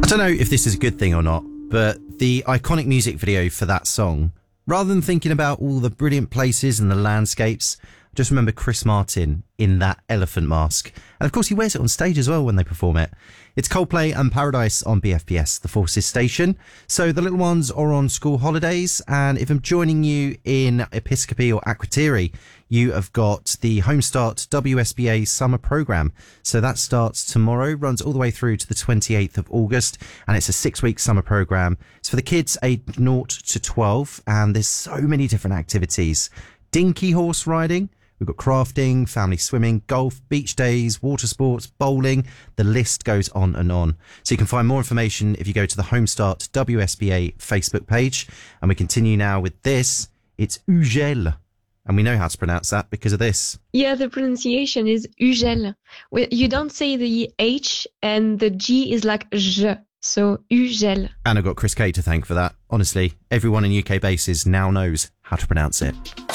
don't know if this is a good thing or not, but the iconic music video for that song, rather than thinking about all the brilliant places and the landscapes, I just remember Chris Martin in that elephant mask. And of course he wears it on stage as well when they perform it. It's Coldplay and Paradise on BFBS, the Forces station. So the little ones are on school holidays, and if I'm joining you in Episcopi or Akrotiri, you have got the Homestart WSBA summer programme. So that starts tomorrow, runs all the way through to the 28th of August, and it's a 6-week summer programme. It's for the kids aged 0 to 12, and there's so many different activities. Dinky horse riding, we've got crafting, family swimming, golf, beach days, water sports, bowling. The list goes on and on. So you can find more information if you go to the Homestart WSBA Facebook page. And we continue now with this. It's Ugel. And we know how to pronounce that because of this. Yeah, the pronunciation is Ugel. You don't say the H and the G is like J. So Ugel. And I've got Chris Kay to thank for that. Honestly, everyone in UK bases now knows how to pronounce it.